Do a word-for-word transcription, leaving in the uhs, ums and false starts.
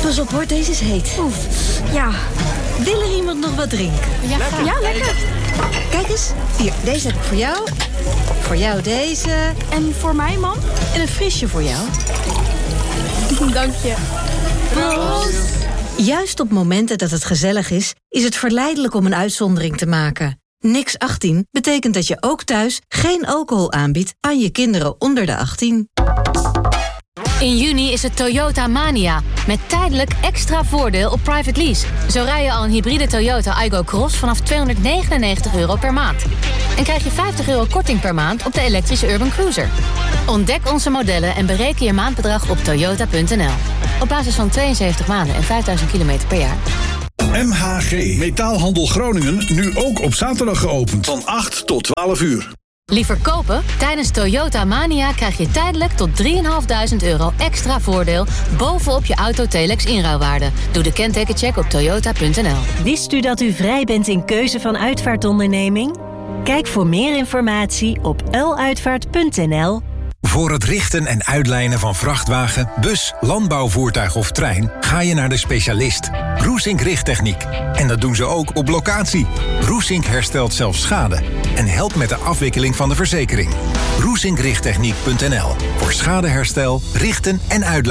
Pas op hoor, deze is heet. Oef, ja. Wil er iemand nog wat drinken? Ja, lekker. Ja, lekker. Kijk eens, hier, deze heb ik voor jou. Voor jou deze. En voor mij, man? En een frisje voor jou. Dank je. Proost. Juist op momenten dat het gezellig is, is het verleidelijk om een uitzondering te maken. Niks achttien betekent dat je ook thuis geen alcohol aanbiedt aan je kinderen onder de achttien. In juni is het Toyota Mania. Met tijdelijk extra voordeel op private lease. Zo rij je al een hybride Toyota Aygo Cross vanaf tweehonderdnegenennegentig euro per maand. En krijg je vijftig euro korting per maand op de elektrische Urban Cruiser. Ontdek onze modellen en bereken je maandbedrag op toyota punt n l. Op basis van tweeënzeventig maanden en vijfduizend kilometer per jaar. M H G Metaalhandel Groningen nu ook op zaterdag geopend. Van acht tot twaalf uur. Liever kopen? Tijdens Toyota Mania krijg je tijdelijk tot drieduizend vijfhonderd euro extra voordeel bovenop je auto Telex inruilwaarde. Doe de kentekencheck op toyota punt n l. Wist u dat u vrij bent in keuze van uitvaartonderneming? Kijk voor meer informatie op uiluitvaart punt n l. Voor het richten en uitlijnen van vrachtwagen, bus, landbouwvoertuig of trein ga je naar de specialist. Roesink Richttechniek. En dat doen ze ook op locatie. Roesink herstelt zelfs schade en helpt met de afwikkeling van de verzekering. roesink richttechniek punt n l voor schadeherstel, richten en uitlijnen.